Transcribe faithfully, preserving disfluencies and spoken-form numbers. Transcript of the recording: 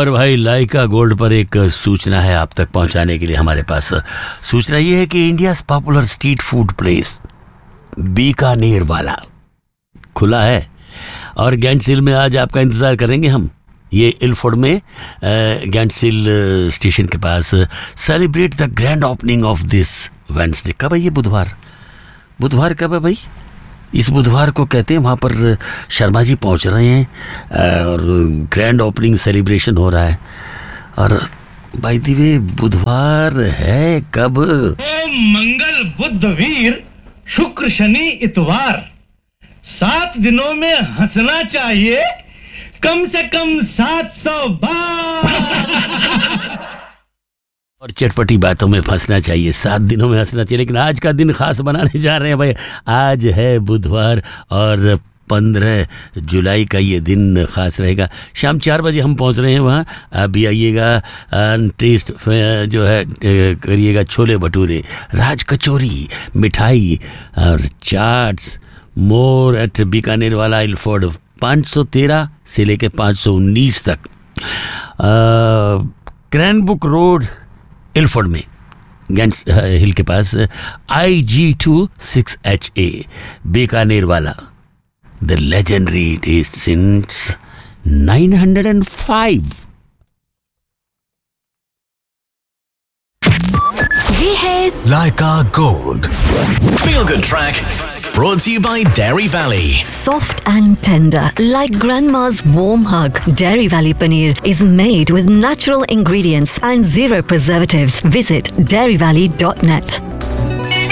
और भाई लाइका गोल्ड पर एक सूचना है आप तक पहुंचाने के लिए हमारे पास। सूचना ये है कि India popular street food place Bikaner वाला खुला है और गैंटसिल में आज आपका इंतज़ार करेंगे हम। ये इलफोर्ड में गैंटसिल स्टेशन के पास celebrate the grand opening of this Wednesday. कब है ये? बुधवार। बुधवार कब है भाई? इस बुधवार को कहते हैं। वहाँ पर शर्मा जी पहुँच रहे हैं और ग्रैंड ओपनिंग सेलिब्रेशन हो रहा है। और बाय द वे बुधवार है कब? मंगल बुध वीर शुक्र शनि इतवार, सात दिनों में हंसना चाहिए कम से कम सात सौ बार। और चटपटी बातों में फंसना चाहिए, सात दिनों में हंसना चाहिए। लेकिन आज का दिन खास बनाने जा रहे हैं भाई। आज है बुधवार और पंद्रह जुलाई का ये दिन खास रहेगा। शाम चार बजे हम पहुंच रहे हैं वहाँ। आप भी आइएगा, टेस्ट जो है करिएगा। छोले भटूरे, राज कचौरी, मिठाई और चाट्स मोर एट बीकानेर वाला इलफोर्ड पाँच सौ तेरह से लेके पाँच सौ उन्नीस तक। क्रैनबुक रोड इलफोर्ड में गैंट्स हिल के पास आई जी to six H A Bikaner वाला। The legendary test since nine hundred five. ये है लाइका gold Feel Good Track, brought to you by Dairy Valley. soft and tender, like grandma's warm hug. Dairy Valley paneer is made with natural ingredients and zero preservatives. Visit dairy valley dot net.